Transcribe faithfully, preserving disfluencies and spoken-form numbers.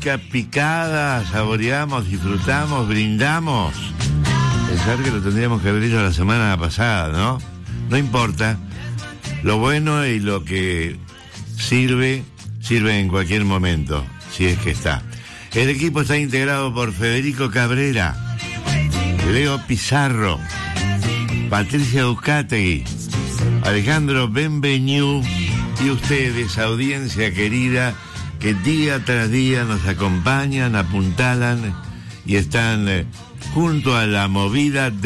rica, picada, saboreamos, disfrutamos, brindamos. Pensar que lo tendríamos que haber hecho la semana pasada, ¿no? No importa. Lo bueno y lo que sirve, sirve en cualquier momento, si es que está. El equipo está integrado por Federico Cabrera, Leo Pizarro, Patricia Ducategui, Alejandro Benveñú y ustedes, audiencia querida, que día tras día nos acompañan, apuntalan y están eh, junto a la movida de